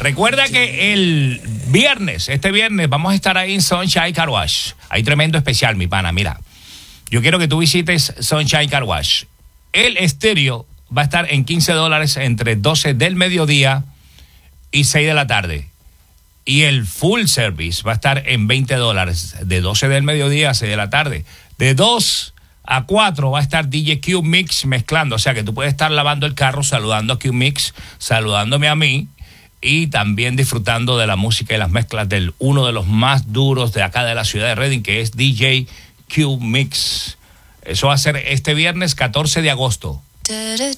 Recuerda que este viernes, vamos a estar ahí en Sunshine Car Wash. Hay tremendo especial, mi pana, mira. Yo quiero que tú visites Sunshine Car Wash. El estéreo va a estar en $15 entre 12 del mediodía y 6 de la tarde. Y el full service va a estar en $20 de 12 del mediodía a 6 de la tarde. De 2 a 4 va a estar DJ Q Mix mezclando. O sea que tú puedes estar lavando el carro, saludando a Q Mix, saludándome a mí y también disfrutando de la música y las mezclas del uno de los más duros de acá de la ciudad de Reading, que es DJ Q Mix. Eso va a ser este viernes 14 de agosto.